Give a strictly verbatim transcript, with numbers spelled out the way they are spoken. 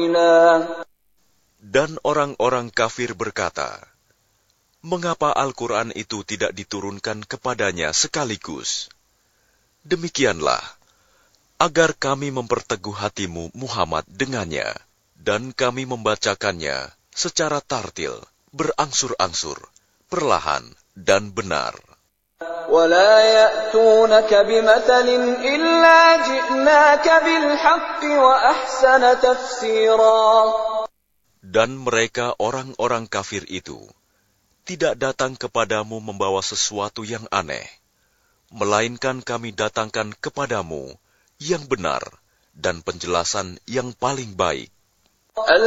قليلا. Dan orang-orang kafir berkata, mengapa Al-Quran itu tidak diturunkan kepadanya sekaligus? Demikianlah, agar kami memperteguh hatimu Muhammad dengannya, dan kami membacakannya secara tartil, berangsur-angsur, perlahan dan benar. ولا يأتونك بمثل إلا جئناك بالحق وأحسن تفسيرا. Dan mereka orang-orang kafir itu tidak datang kepadamu membawa sesuatu yang aneh, melainkan kami datangkan kepadamu yang benar dan penjelasan yang paling baik.